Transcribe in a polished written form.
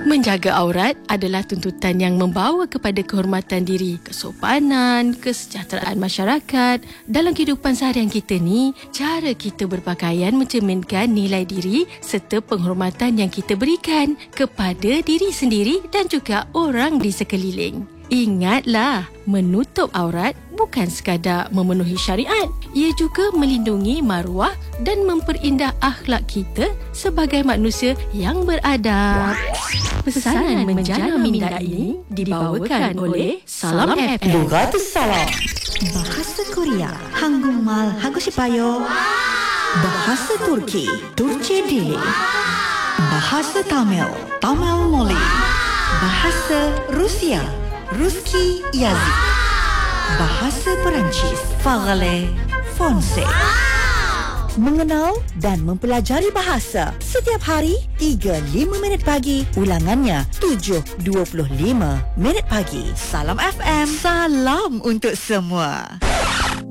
Menjaga aurat adalah tuntutan yang membawa kepada kehormatan diri, kesopanan, kesejahteraan masyarakat. Dalam kehidupan seharian kita ni, cara kita berpakaian mencerminkan nilai diri serta penghormatan yang kita berikan kepada diri sendiri dan juga orang di sekeliling. Ingatlah, menutup aurat bukan sekadar memenuhi syariat. Ia juga melindungi maruah dan memperindah akhlak kita sebagai manusia yang beradab. Pesanan menjana minda ini dibawakan oleh Salam FM. Lugatus Salam. Bahasa Korea, 한국말 하고 싶어요. Bahasa Turki, Turki Dili. Bahasa Tamil, Tamil Moli. Bahasa Rusia, Ruski Yazid. Bahasa Perancis, Parler Français. Mengenal dan mempelajari bahasa setiap hari 3-5 minit pagi, ulangannya 7.25 minit pagi. Salam FM, salam untuk semua.